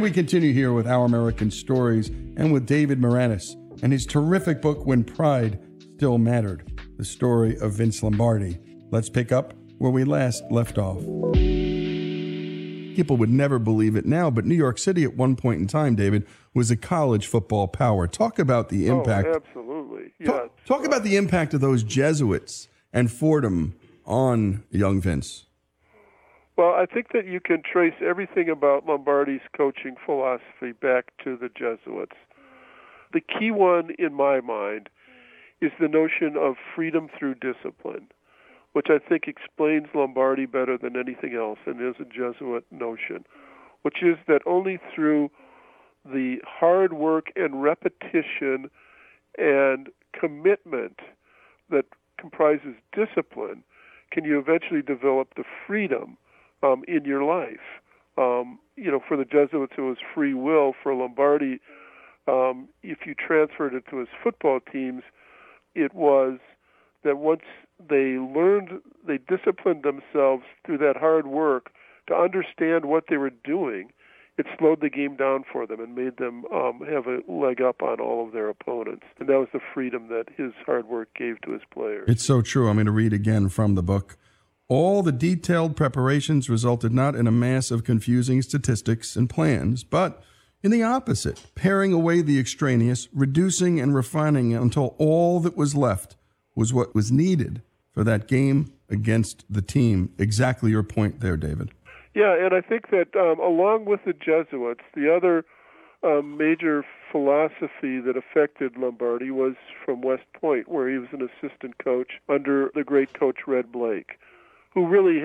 we continue here with Our American Stories and with David Maraniss and his terrific book, When Pride Still Mattered, the story of Vince Lombardi. Let's pick up where we last left off. People would never believe it now, but New York City at one point in time, David, was a college football power. Talk about the impact. Oh, absolutely. Yeah. Talk about the impact of those Jesuits and Fordham on young Vince. Well, I think that you can trace everything about Lombardi's coaching philosophy back to the Jesuits. The key one in my mind is the notion of freedom through discipline, which I think explains Lombardi better than anything else, and is a Jesuit notion, which is that only through the hard work and repetition and commitment that comprises discipline can you eventually develop the freedom in your life. For the Jesuits, it was free will. For Lombardi, if you transferred it to his football teams, it was that once they disciplined themselves through that hard work to understand what they were doing, it slowed the game down for them and made them have a leg up on all of their opponents. And that was the freedom that his hard work gave to his players. It's so true. I'm going to read again from the book. All the detailed preparations resulted not in a mass of confusing statistics and plans, but in the opposite, paring away the extraneous, reducing and refining until all that was left was what was needed for that game against the team. Exactly your point there, David. Yeah, and I think that along with the Jesuits, the other major philosophy that affected Lombardi was from West Point, where he was an assistant coach under the great coach Red Blake, who really